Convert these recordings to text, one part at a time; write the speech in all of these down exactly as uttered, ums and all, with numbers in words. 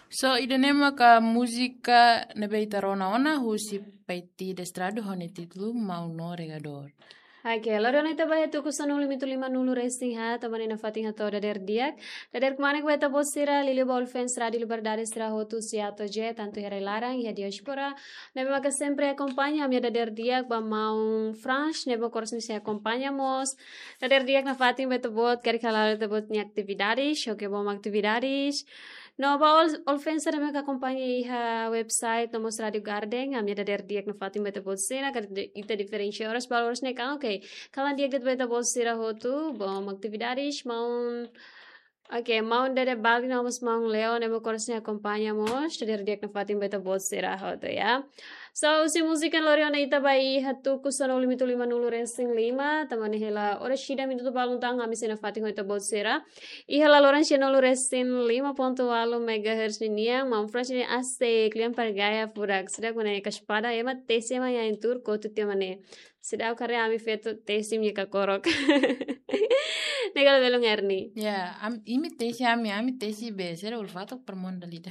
So idanema ka música nebeita rona ona husi paiti destrado hone titlu mau no regador. Oke, loro na ita bahaya tuku sanu lima tu lima nulu racing ha, tamani na fating ha to dader diak. Dader kemana gue ta bosira lili ball fans radi liberdade stra hotu siato je tanto here larang ya diaspora. Nebe maka sempre acompanha a minha dader diak ba mau France, nebe coras se acompanhamos. Dader diak na fating beta bot quer calar ta bot ni atividades, o que bom atividades. No, ba all, all fans na me acompanha iha website no mos Radio Garden, a minha dader diak na fating beta bot sena, kar ita diferente horas ba horas ne kan, okay. Kalau dia get beta bosira hotu, bom atividades, mau Oke, mau dari Bali namos mau Leo, nebo korosnya acompañamos, dari dia na fatim beta bosira hotu ya. So, si musikan loriona ita bai hatu kusano limitu lima nulu rensing lima, tamani hela ora shida minuto baluntang kami sena fatim hotu bosira. Ihela loran shino lu rensing lima ponto walu megahertz niya, mau fresh ni ase klian pargaya purak, sedang mana kaspada ema tesi ma ya intur kotu tia mane. Sedang karya ami fetu tesi mi kakorok. Negala belum erni. Ya, am imi tesi ami ami tesi besera ulfato per mondalida.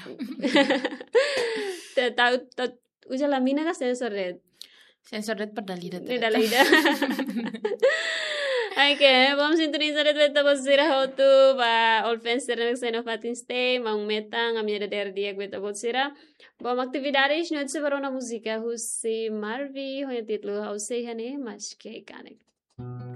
Tahu tahu uja la mina ka sensor red. Sensor red per dalida. Ne dalida. Oke, vamos sintonizar red beta bosira hotu ba all fans ternak seno fatin stay mang metang ami ada der dia beta bosira. Bom atividades no se varona música husi Marvi hoya titlu hause hane mas ke kanek.